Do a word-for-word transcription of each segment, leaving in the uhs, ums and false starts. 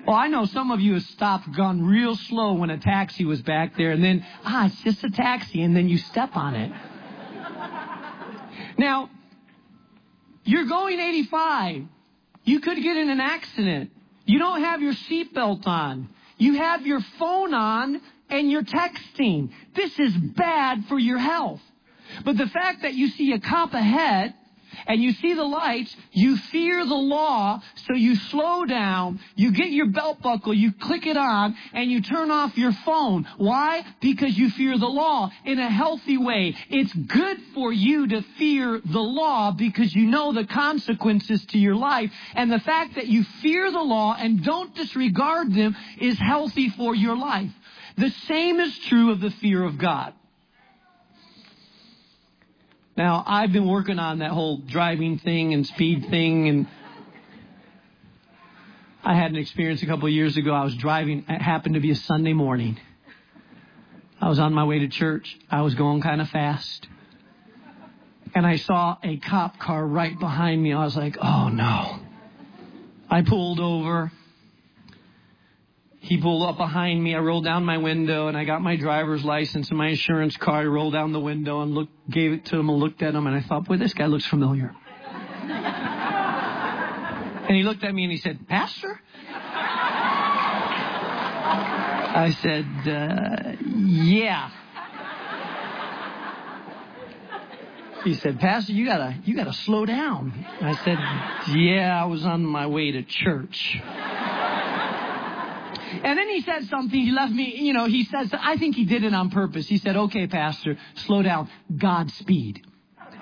Well, I know some of you have stopped, gone real slow when a taxi was back there, and then, ah, it's just a taxi, and then you step on it. Now, you're going eighty-five. You could get in an accident. You don't have your seatbelt on. You have your phone on, and you're texting. This is bad for your health. But the fact that you see a cop ahead, and you see the lights, you fear the law, so you slow down, you get your belt buckle, you click it on, and you turn off your phone. Why? Because you fear the law in a healthy way. It's good for you to fear the law because you know the consequences to your life. And the fact that you fear the law and don't disregard them is healthy for your life. The same is true of the fear of God. Now, I've been working on that whole driving thing and speed thing, and I had an experience a couple of years ago. I was driving. It happened to be a Sunday morning. I was on my way to church. I was going kind of fast. And I saw a cop car right behind me. I was like, oh, no. I pulled over. He pulled up behind me. I rolled down my window, and I got my driver's license and my insurance card. I rolled down the window and looked, gave it to him and looked at him, and I thought, boy, this guy looks familiar. And he looked at me and he said, Pastor? I said, uh, yeah. He said, Pastor, you gotta, you gotta slow down. I said, yeah, I was on my way to church. And then he said something. He left me, you know, he says, I think he did it on purpose. He said, okay, Pastor, slow down. Godspeed. So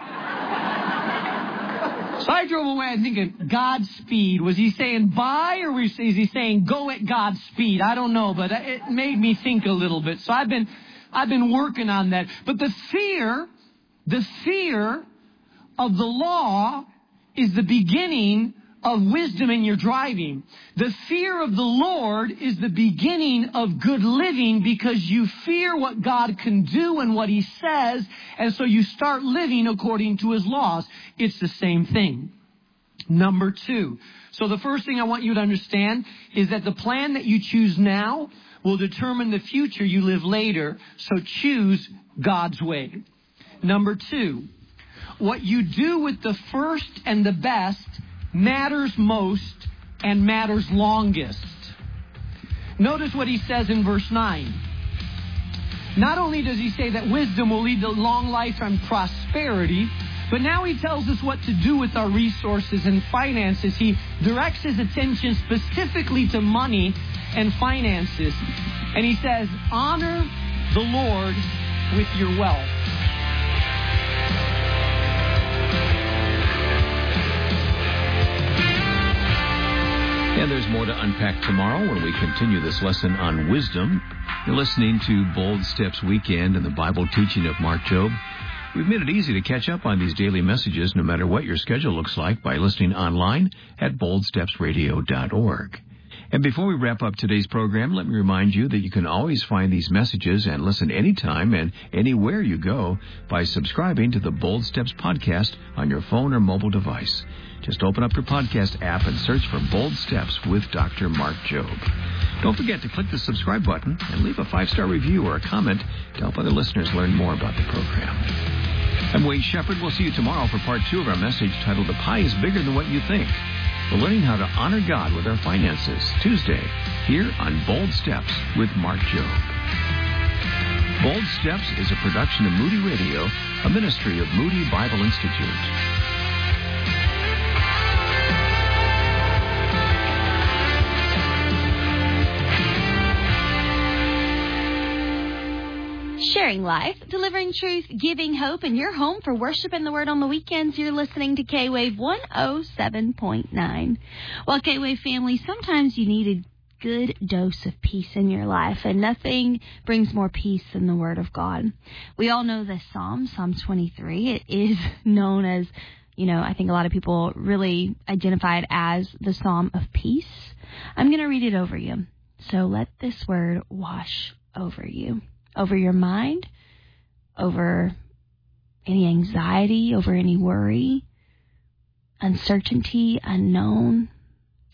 I drove away thinking, Godspeed. Was he saying bye, or was he saying go at God's speed? I don't know, but it made me think a little bit. So I've been, I've been working on that. But the fear, the fear of the law is the beginning of wisdom in your driving. The fear of the Lord is the beginning of good living because you fear what God can do and what He says, and so you start living according to His laws. It's the same thing. Number two. So the first thing I want you to understand is that the plan that you choose now will determine the future you live later, so choose God's way. Number two, what you do with the first and the best matters most and matters longest. Notice what he says in verse nine. Not only does he say that wisdom will lead to long life and prosperity, but now he tells us what to do with our resources and finances. He directs his attention specifically to money and finances. And he says, honor the Lord with your wealth. And there's more to unpack tomorrow when we continue this lesson on wisdom. You're listening to Bold Steps Weekend and the Bible teaching of Mark Jobe. We've made it easy to catch up on these daily messages no matter what your schedule looks like by listening online at bold steps radio dot org. And before we wrap up today's program, let me remind you that you can always find these messages and listen anytime and anywhere you go by subscribing to the Bold Steps podcast on your phone or mobile device. Just open up your podcast app and search for Bold Steps with Doctor Mark Jobe. Don't forget to click the subscribe button and leave a five-star review or a comment to help other listeners learn more about the program. I'm Wade Shepherd. We'll see you tomorrow for part two of our message titled The Pie is Bigger Than What You Think. We're learning how to honor God with our finances. Tuesday, here on Bold Steps with Mark Jobe. Bold Steps is a production of Moody Radio, a ministry of Moody Bible Institute. Sharing life, delivering truth, giving hope, and you're home for worship and the Word on the weekends. You're listening to K-Wave one oh seven point nine. Well, K-Wave family, sometimes you need a good dose of peace in your life, and nothing brings more peace than the Word of God. We all know this Psalm, Psalm twenty-three. It is known as, you know, I think a lot of people really identify it as the Psalm of Peace. I'm going to read it over you. So let this Word wash over you. Over your mind, over any anxiety, over any worry, uncertainty, unknown.